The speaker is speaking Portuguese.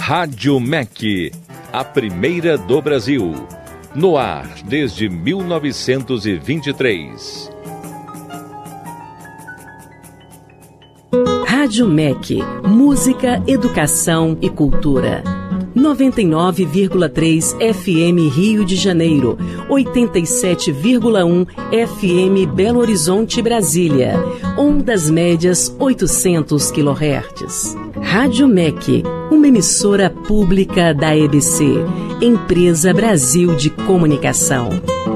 Rádio MEC, a primeira do Brasil. No ar desde 1923. Rádio MEC, música, educação e cultura. 99,3 FM Rio de Janeiro, 87,1 FM Belo Horizonte, Brasília, ondas médias 800 kHz. Rádio MEC, uma emissora pública da EBC, Empresa Brasil de Comunicação.